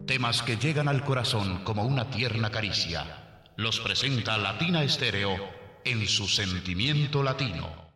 Temas que llegan al corazón como una tierna caricia. Los presenta Latina Estéreo en su sentimiento latino.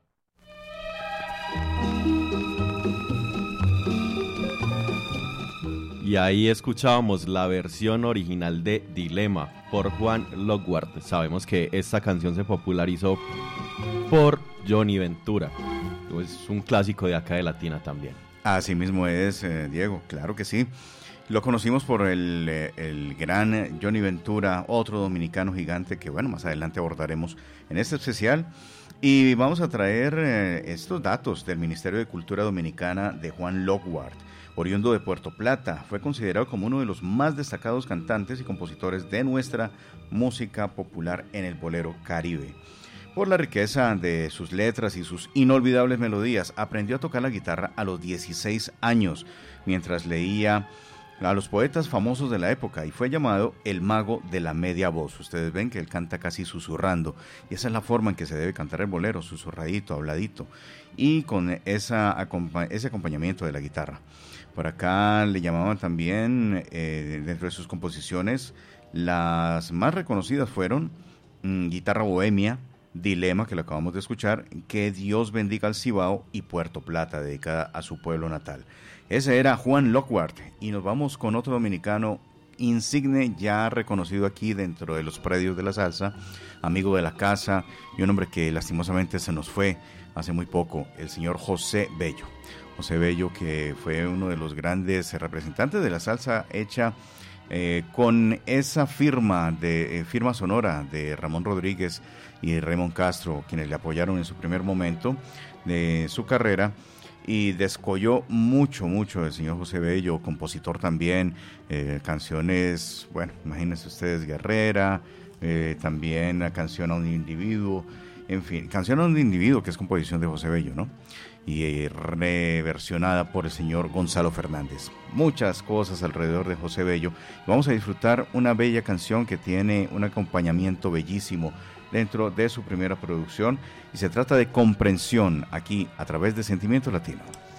Y ahí escuchábamos la versión original de Dilema por Juan Lockhart. Sabemos que esta canción se popularizó por Johnny Ventura. Es un clásico de acá de Latina también. Así mismo es, Diego, claro que sí. Lo conocimos por el gran Johnny Ventura, otro dominicano gigante que, bueno, más adelante abordaremos en este especial. Y vamos a traer estos datos del Ministerio de Cultura Dominicana de Juan Lockhart. Oriundo de Puerto Plata, fue considerado como uno de los más destacados cantantes y compositores de nuestra música popular en el bolero caribe. Por la riqueza de sus letras y sus inolvidables melodías, aprendió a tocar la guitarra a los 16 años, mientras leía a los poetas famosos de la época, y fue llamado el mago de la media voz. Ustedes ven que él canta casi susurrando, y esa es la forma en que se debe cantar el bolero, susurradito, habladito, y con ese acompañamiento de la guitarra. Por acá le llamaban también, dentro de sus composiciones, las más reconocidas fueron Guitarra Bohemia, Dilema, que lo acabamos de escuchar, Que Dios bendiga al Cibao, y Puerto Plata, dedicada a su pueblo natal. Ese era Juan Lockhart, y nos vamos con otro dominicano insigne, ya reconocido aquí dentro de los predios de la salsa, amigo de la casa, y un hombre que lastimosamente se nos fue hace muy poco, el señor José Bello. José Bello, que fue uno de los grandes representantes de la salsa hecha con esa firma sonora de Ramón Rodríguez y Raymond Castro, quienes le apoyaron en su primer momento de su carrera, y descolló mucho el señor José Bello, compositor también, canciones, bueno, imagínense ustedes, Guerrera, también la canción a un individuo, en fin, canción a un individuo, que es composición de José Bello, ¿no? Y reversionada por el señor Gonzalo Fernández. Muchas cosas alrededor de José Bello. Vamos a disfrutar una bella canción que tiene un acompañamiento bellísimo dentro de su primera producción, y se trata de Comprensión, aquí a través de Sentimiento Latino.